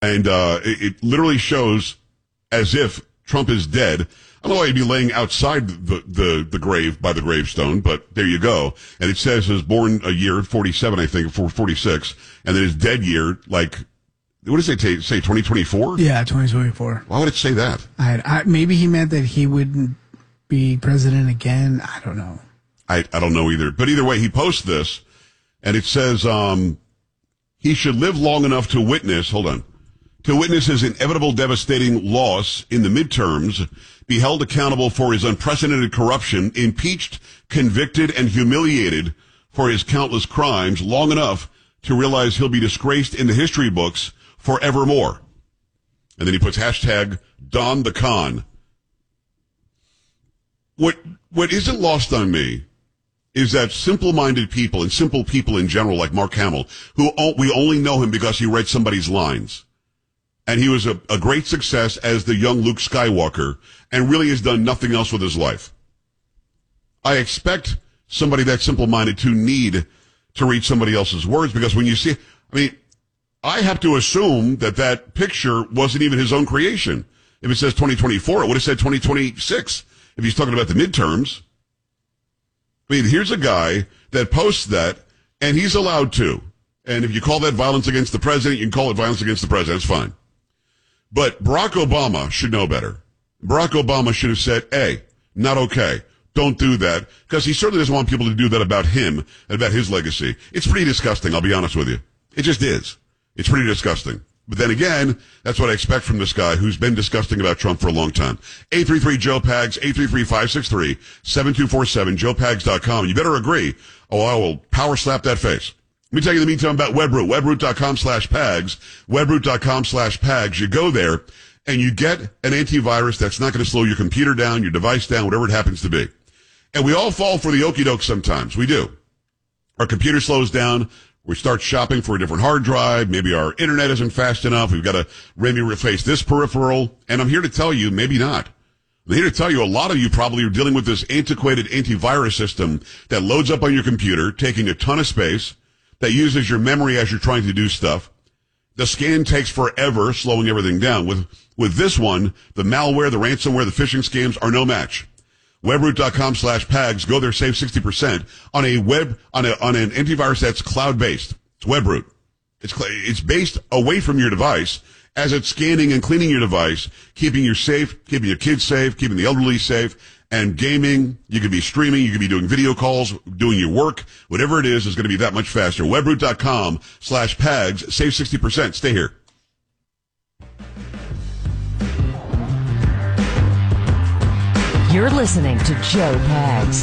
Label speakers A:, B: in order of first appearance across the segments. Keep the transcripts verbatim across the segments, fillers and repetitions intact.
A: And uh, it, it literally shows as if Trump is dead. I don't know why he'd be laying outside the, the, the grave by the gravestone, but there you go. And it says he was born a year, forty-seven, I think, or forty-six, and then his dead year, like, what does it say, say twenty twenty-four?
B: Yeah, twenty twenty-four.
A: Why would it say that?
B: I, I, maybe he meant that he wouldn't be president again. I don't know.
A: I, I don't know either. But either way, he posts this, and it says um, he should live long enough to witness, hold on, to witness his inevitable devastating loss in the midterms, be held accountable for his unprecedented corruption, impeached, convicted, and humiliated for his countless crimes long enough to realize he'll be disgraced in the history books forevermore. And then he puts hashtag Don the Con. What, what isn't lost on me is that simple-minded people and simple people in general, like Mark Hamill, who we only know him because he read somebody's lines. And he was a, a great success as the young Luke Skywalker and really has done nothing else with his life. I expect somebody that simple-minded to need to read somebody else's words, because when you see, I mean, I have to assume that that picture wasn't even his own creation. If it says twenty twenty-four, it would have said twenty twenty-six if he's talking about the midterms. I mean, here's a guy that posts that, and he's allowed to. And if you call that violence against the president, you can call it violence against the president. It's fine. But Barack Obama should know better. Barack Obama should have said, hey, not okay. Don't do that. Because he certainly doesn't want people to do that about him and about his legacy. It's pretty disgusting, I'll be honest with you. It just is. It's pretty disgusting. But then again, that's what I expect from this guy who's been disgusting about Trump for a long time. eight three three, Joe Pags, eight three three, five six three, seven two four seven, joe pags dot com. You better agree, or I will power slap that face. Let me tell you in the meantime about Webroot, webroot.com slash Pags, webroot.com slash Pags. You go there, and you get an antivirus that's not going to slow your computer down, your device down, whatever it happens to be. And we all fall for the okie doke sometimes. We do. Our computer slows down. We start shopping for a different hard drive. Maybe our internet isn't fast enough. We've got to maybe replace this peripheral. And I'm here to tell you, maybe not. I'm here to tell you, a lot of you probably are dealing with this antiquated antivirus system that loads up on your computer, taking a ton of space, that uses your memory as you're trying to do stuff. The scan takes forever, slowing everything down. With with this one, the malware, the ransomware, the phishing scams are no match. Webroot.com slash Pags. Go there, save sixty percent on a web, on a, on an antivirus that's cloud-based. It's Webroot. It's, it's based away from your device as it's scanning and cleaning your device, keeping you safe, keeping your kids safe, keeping the elderly safe, and gaming. You could be streaming, you could be doing video calls, doing your work. Whatever it is, is going to be that much faster. Webroot.com slash Pags. Save sixty percent. Stay here.
C: You're listening to Joe Pags.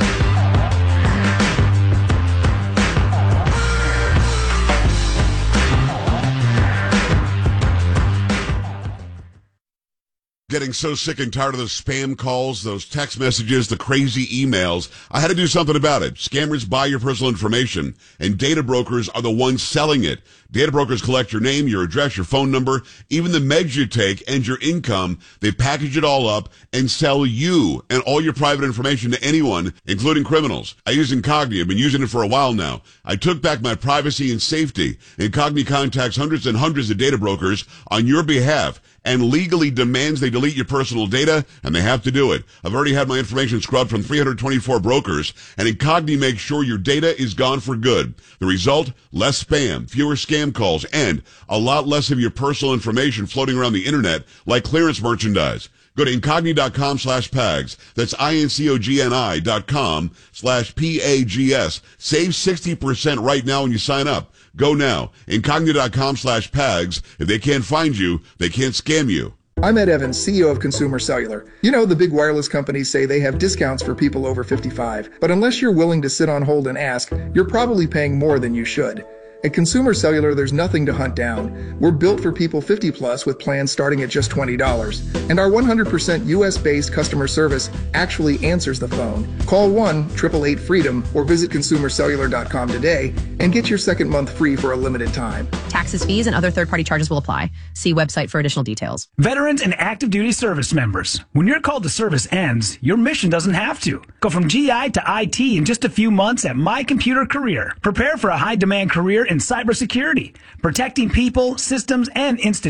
A: Getting so sick and tired of those spam calls, those text messages, the crazy emails. I had to do something about it. Scammers buy your personal information, and data brokers are the ones selling it. Data brokers collect your name, your address, your phone number, even the meds you take, and your income. They package it all up and sell you and all your private information to anyone, including criminals. I use Incogni. I've been using it for a while now. I took back my privacy and safety. Incogni contacts hundreds and hundreds of data brokers on your behalf and legally demands they delete your personal data, and they have to do it. I've already had my information scrubbed from three hundred twenty-four brokers, and Incogni makes sure your data is gone for good. The result? Less spam, fewer scam calls, and a lot less of your personal information floating around the internet like clearance merchandise. Go to Incogni.com slash Pags. That's I-N-C-O-G-N-I dot com slash P-A-G-S. Save sixty percent right now when you sign up. Go now. Incogni.com slash Pags. If they can't find you, they can't scam you.
D: I'm Ed Evans, C E O of Consumer Cellular. You know, the big wireless companies say they have discounts for people over fifty-five. But unless you're willing to sit on hold and ask, you're probably paying more than you should. At Consumer Cellular, there's nothing to hunt down. We're built for people fifty plus with plans starting at just twenty dollars. And our one hundred percent U S based customer service actually answers the phone. Call one eight eight eight freedom or visit consumer cellular dot com today and get your second month free for a limited time.
E: Taxes, fees, and other third-party charges will apply. See website for additional details.
F: Veterans and active duty service members. When your call to service ends, your mission doesn't have to. Go from G I to I T in just a few months at My Computer Career. Prepare for a high-demand career in cybersecurity, protecting people, systems, and institutions.